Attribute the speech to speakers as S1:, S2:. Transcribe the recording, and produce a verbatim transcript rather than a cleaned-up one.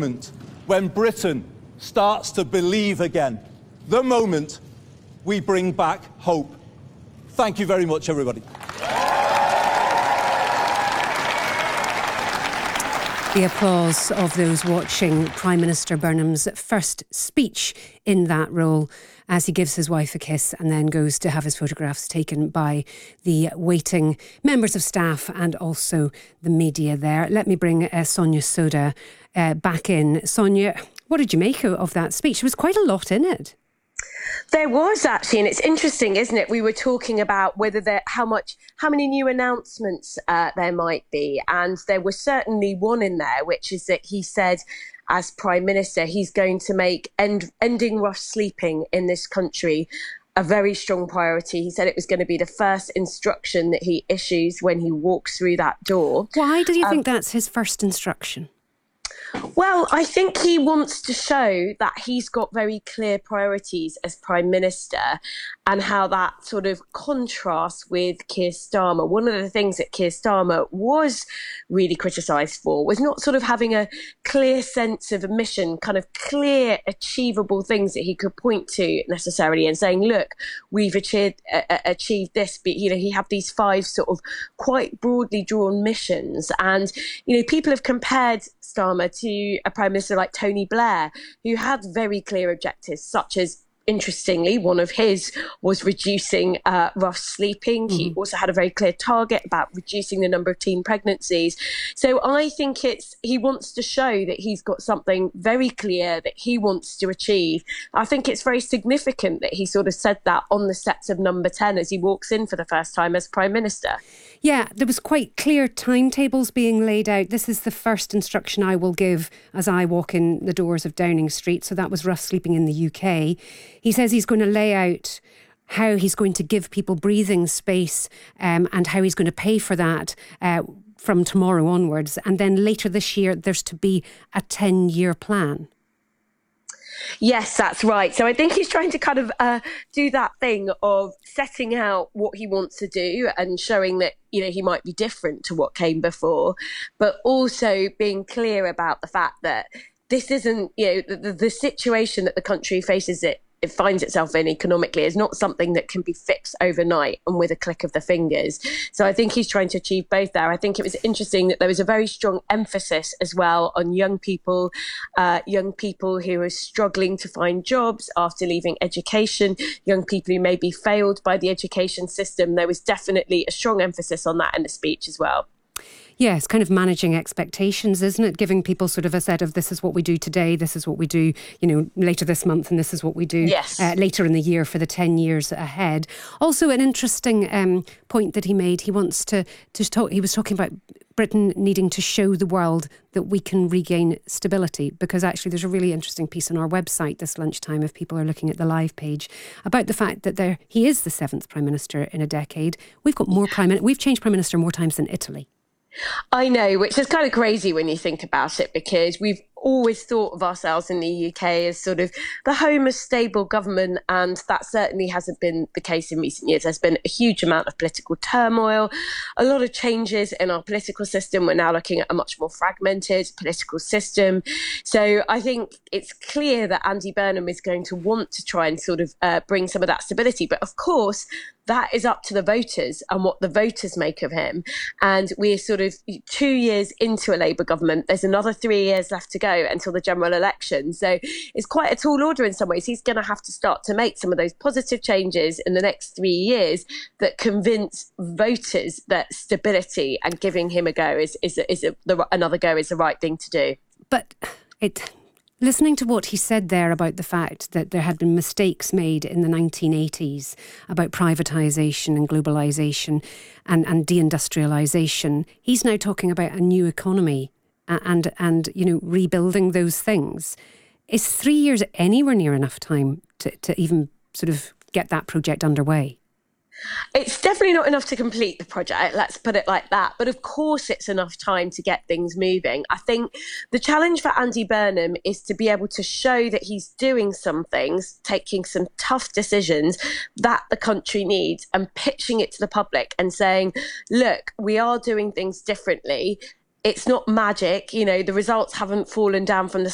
S1: moment when Britain starts to believe again. The moment we bring back hope. Thank you very much, everybody.
S2: The applause of those watching Prime Minister Burnham's first speech in that role as he gives his wife a kiss and then goes to have his photographs taken by the waiting members of staff and also the media there. Let me bring uh, Sonia Soda uh, back in. Sonia, what did you make of that speech? There was quite a lot in it.
S3: There was actually, and it's interesting, isn't it? We were talking about whether there, how much, how many new announcements uh, there might be, and there was certainly one in there, which is that he said, as Prime Minister, he's going to make end, ending rough sleeping in this country a very strong priority. He said it was going to be the first instruction that he issues when he walks through that door.
S2: Why do you
S3: um,
S2: think that's his first instruction?
S3: Well, I think he wants to show that he's got very clear priorities as Prime Minister and how that sort of contrasts with Keir Starmer. One of the things that Keir Starmer was really criticised for was not sort of having a clear sense of a mission, kind of clear, achievable things that he could point to necessarily and saying, look, we've achieved, uh, achieved this. But, you know, he had these five sort of quite broadly drawn missions. And, you know, people have compared Starmer to a Prime Minister like Tony Blair, who had very clear objectives, such as, interestingly, one of his was reducing uh, rough sleeping. Mm-hmm. He also had a very clear target about reducing the number of teen pregnancies. So I think it's he wants to show that he's got something very clear that he wants to achieve. I think it's very significant that he sort of said that on the steps of Number ten as he walks in for the first time as Prime Minister.
S2: Yeah, there was quite clear timetables being laid out. This is the first instruction I will give as I walk in the doors of Downing Street. So that was rough sleeping in the U K. He says he's going to lay out how he's going to give people breathing space um, and how he's going to pay for that uh, from tomorrow onwards. And then later this year, there's to be a ten-year plan.
S3: Yes, that's right. So I think he's trying to kind of uh, do that thing of setting out what he wants to do and showing that, you know, he might be different to what came before, but also being clear about the fact that this isn't, you know, the, the situation that the country faces it it finds itself in economically is not something that can be fixed overnight and with a click of the fingers. So I think he's trying to achieve both there. I think it was interesting that there was a very strong emphasis as well on young people, uh, young people who are struggling to find jobs after leaving education, young people who maybe failed by the education system. There was definitely a strong emphasis on that in the speech as well.
S2: Yeah, it's kind of managing expectations, isn't it? Giving people sort of a set of this is what we do today, this is what we do, you know, later this month, and this is what we do
S3: yes.
S2: uh, later in the year for the ten years ahead. Also, an interesting um, point that he made, he wants to, to talk, he was talking about Britain needing to show the world that we can regain stability, because actually there's a really interesting piece on our website this lunchtime, if people are looking at the live page, about the fact that there he is the seventh Prime Minister in a decade. We've got more Prime We've changed Prime Minister more times than Italy.
S3: I know, which is kind of crazy when you think about it, because we've always thought of ourselves in the U K as sort of the home of stable government, and that certainly hasn't been the case in recent years. There's been a huge amount of political turmoil, a lot of changes in our political system. We're now looking at a much more fragmented political system. So I think it's clear that Andy Burnham is going to want to try and sort of uh, bring some of that stability. But of course, that is up to the voters and what the voters make of him. And we're sort of two years into a Labour government. There's another three years left to go until the general election. So it's quite a tall order in some ways. He's going to have to start to make some of those positive changes in the next three years that convince voters that stability and giving him a go is, is, is a, the, another go is the right thing to do.
S2: But it... Listening to what he said there about the fact that there had been mistakes made in the nineteen eighties about privatisation and globalisation and, and deindustrialisation, he's now talking about a new economy and, and, you know, rebuilding those things. Is three years anywhere near enough time to, to even sort of get that project underway?
S3: It's definitely not enough to complete the project, let's put it like that. But of course, it's enough time to get things moving. I think the challenge for Andy Burnham is to be able to show that he's doing some things, taking some tough decisions that the country needs and pitching it to the public and saying, look, we are doing things differently. It's not magic. You know, the results haven't fallen down from the